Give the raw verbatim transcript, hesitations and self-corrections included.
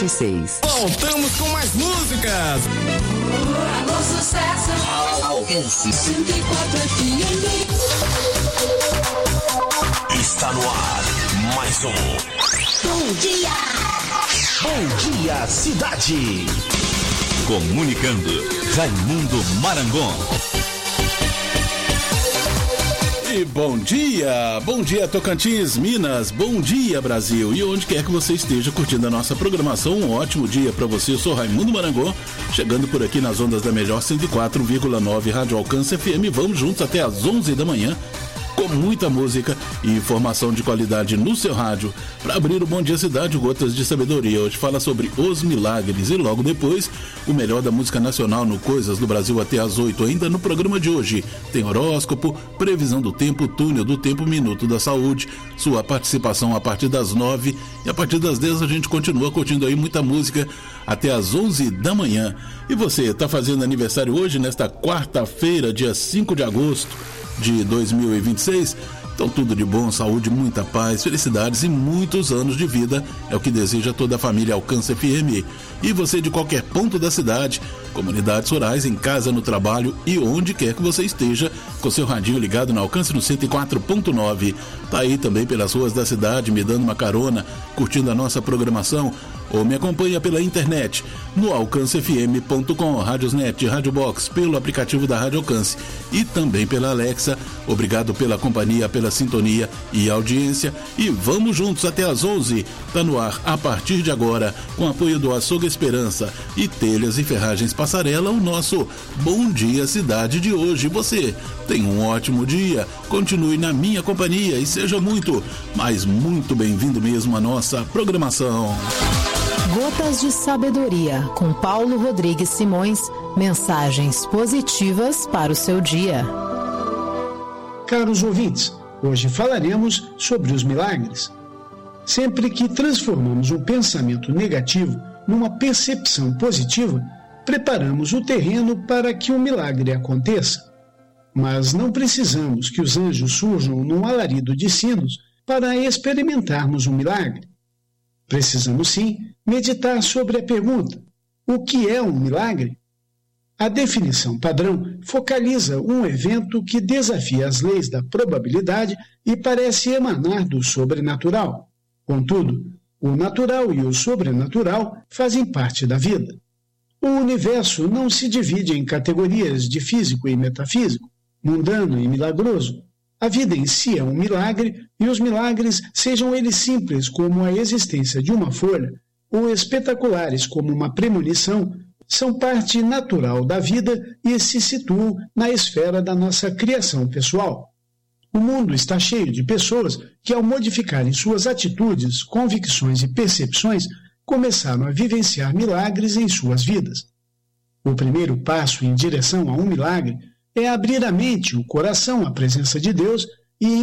vinte e seis. Voltamos com mais músicas. Alô, sucesso. Alcance cento e quatro F M. Está no ar mais um Bom dia. Bom Dia Cidade. Comunicando, Raimundo Marangon. E bom dia, bom dia Tocantins, Minas, bom dia Brasil. E onde quer que você esteja curtindo a nossa programação, um ótimo dia para você. Eu sou Raimundo Marangon, chegando por aqui nas ondas da melhor cento e quatro vírgula nove Rádio Alcance F M. Vamos juntos até às onze da manhã, com muita música e informação de qualidade no seu rádio, para abrir o Bom Dia Cidade, Gotas de Sabedoria. Hoje fala sobre os milagres e logo depois o melhor da música nacional no Coisas do Brasil até às oito. Ainda no programa de hoje tem horóscopo, previsão do tempo, túnel do tempo, minuto da saúde, sua participação a partir das nove, e a partir das dez a gente continua curtindo aí muita música até às onze da manhã. E você está fazendo aniversário hoje, nesta quarta-feira, dia cinco de agosto de dois mil e vinte e seis, então tudo de bom, saúde, muita paz, felicidades e muitos anos de vida é o que deseja toda a família Alcance F M. E você de qualquer ponto da cidade, comunidades rurais, em casa, no trabalho e onde quer que você esteja, com seu radinho ligado na Alcance no cento e quatro ponto nove. Tá aí também pelas ruas da cidade, me dando uma carona, curtindo a nossa programação, ou me acompanha pela internet no alcance f m ponto com, Radiosnet, Rádio Box, pelo aplicativo da Rádio Alcance e também pela Alexa. Obrigado pela companhia, pela sintonia e audiência, e vamos juntos até às onze. Tá no ar a partir de agora, com apoio do Açougue Esperança e Telhas e Ferragens Passarela, o nosso Bom Dia Cidade de hoje. Você tem um ótimo dia, continue na minha companhia e seja muito, mas muito bem-vindo mesmo à nossa programação. Gotas de Sabedoria, com Paulo Rodrigues Simões. Mensagens positivas para o seu dia. Caros ouvintes, hoje falaremos sobre os milagres. Sempre que transformamos um pensamento negativo numa percepção positiva, preparamos o terreno para que o milagre aconteça. Mas não precisamos que os anjos surjam num alarido de sinos para experimentarmos um milagre. Precisamos sim meditar sobre a pergunta: o que é um milagre? A definição padrão focaliza um evento que desafia as leis da probabilidade e parece emanar do sobrenatural. Contudo, o natural e o sobrenatural fazem parte da vida. O universo não se divide em categorias de físico e metafísico, mundano e milagroso. A vida em si é um milagre, e os milagres, sejam eles simples como a existência de uma folha, ou espetaculares como uma premonição, são parte natural da vida e se situam na esfera da nossa criação pessoal. O mundo está cheio de pessoas que, ao modificarem suas atitudes, convicções e percepções, começaram a vivenciar milagres em suas vidas. O primeiro passo em direção a um milagre é abrir a mente e o coração à presença de Deus e